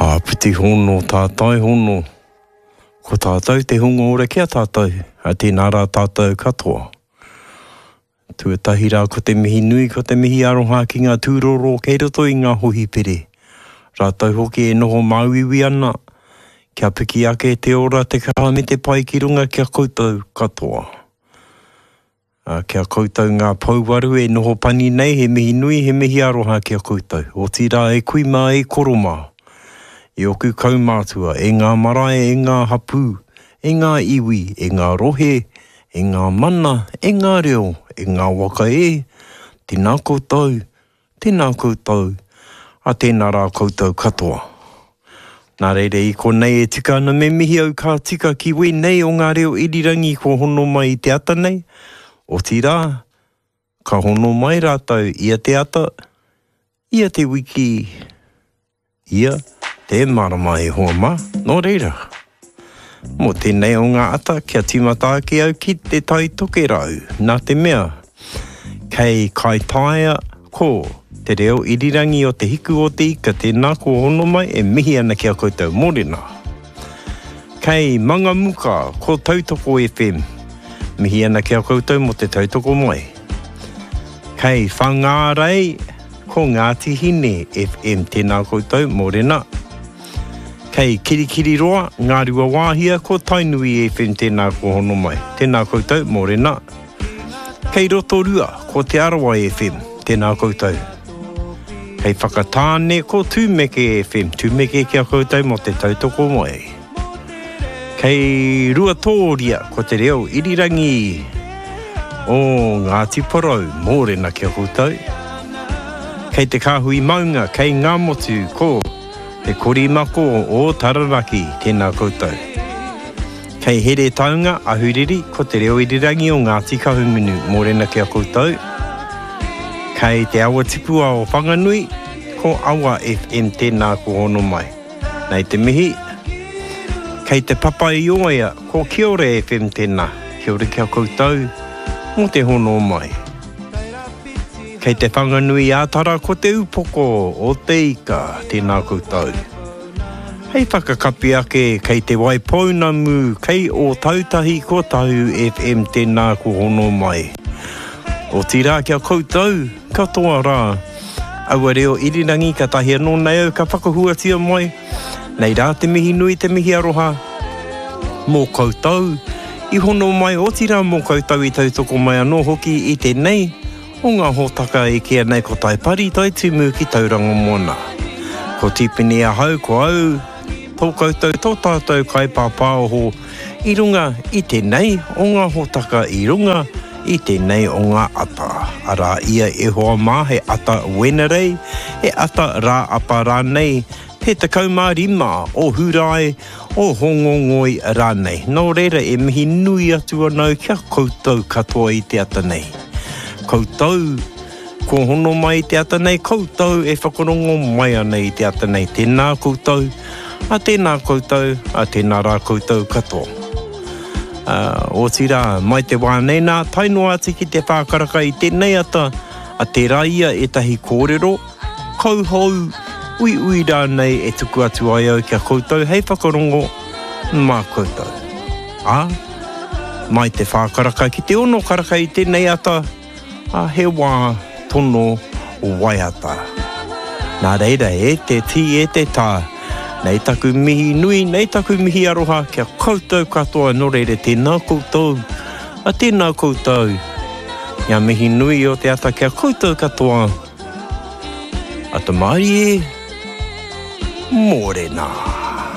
Piti hono tātai hono. Ko tātou te hungo ora kia tātou. A tēnā rā tātou katoa. Tuatahi rā ko te mihi nui, ko te mihi aroha ki ngā tūroro kei roto i ngā hohi pere. Rātou hoki e noho mauiwi ana. Kia piki ake te ora te kaha me te pai ki runga kia koutou katoa. Kia koutou ngā pauwaru e noho pani nei, he mihi nui, he mihi aroha kia koutou. O tira e kuima e koroma. E oku kaumātua, e ngā marae, e ngā hapu, e ngā iwi, e ngā rohe, e ngā mana, e ngā reo, e ngā waka e. Tēnā koutou, a tēnā rā koutou katoa. Nā reire i ko nei e tika ana me mihi au ka tika ki we nei o ngā reo irirangi ko hono mai i te ata nei. O tira, ka hono mai rātou ia te ata, ia te wiki, ia te marama e hoa mā, nō reira. Mō tēnei o ngā ata, kia tīmata ki au ki te tai toke rau. Nā te mea, kei kai taia ko te reo irirangi o te hiku o te ika, tēnā ko hono mai e mihi ana kia koutou mōrena. Kei manga muka ko Tautoko FM, mihi ana kia koutou mo te tautoko mai. Kei whangārei ko Ngāti Hine FM, tēnā koutou mōrena. Kei Kirikiri Roa, Ngārua Wāhia, ko Tainui FM, tēnā ko hono mai. Tēnā koutou, mōrena. Kei Rotorua, ko Te Arawa FM, tēnā koutou. Kei Whakatāne, ko Tūmeke FM, Tūmeke kia koutou mo te tautoko mai. Kei Ruatoria, ko te reo irirangi o Ngāti Porou, mōrena kia koutou. Kei te kāhui maunga, kei Ngā Motu, ko te korimako o Tararaki, tēnā koutou. Kei Here Taunga, ahuriri, ko te reo irirangi o Ngāti Kahungunu, mōrena kia koutou. Kei te awa tipua o Whanganui, ko Awa FM, tēnā ko hono mai. Nei te mihi. Kei te Papa i Oia, ko Kiore FM, tēnā. Kiore kia koutou, mo te hono mai. Kei te Whanganui ātara ko te upoko o te ika, tēnā koutou. Hei whakakapi ake kei te Waipounamu, kei o Tautahi ko Tahu FM, tēnā ko hono mai. O tira kia koutou, katoa rā. Aua reo irirangi ka tahi anō nei au ka whakahuatia mai. Nei rā te mihi nui, te mihi aroha. Mō koutou, i hono mai o tira mō koutou i tautoko mai anō hoki i te nei. O ngā hōtaka e kia nei ko tai pari tai tumu ki tauranga mona. Ko tipini a hau ko au, tō koutou tō tātou kai pāpāoho i runga i te nei o ngā hōtaka i runga i te nei o ngā ata. Ara ia e hoa mā he ata wenerei, he ata rā apa rānei, he te kaumārima o hurai, o hongongoi rānei. Nō reira e mihi nui atu anau kia koutou katoa i te ata nei. Koutou, ko hono mai te ata nei, koutou e whakarongo mai ana i te ata nei. Tēnā koutou, a tēnā koutou, a tēnā rā koutou katoa. O tira, mai te wānei nā, tainoa ati ki te whākaraka i tēnei ata, a te raia e tahi kōrero, kauhou, ui rānei e tuku atu ai au kia koutou, hei whakarongo, mā koutou. Mai te whākaraka ki te ono karaka i tēnei ata, he wā tono o waiata. Nā reira e te ti e te tā. Nei taku mihi nui, nei taku mihi aroha, kia koutou katoa no reire tēnā koutou. A tēnā koutou. Ia mihi nui o te ata kia koutou katoa. A te maari e, mōrena.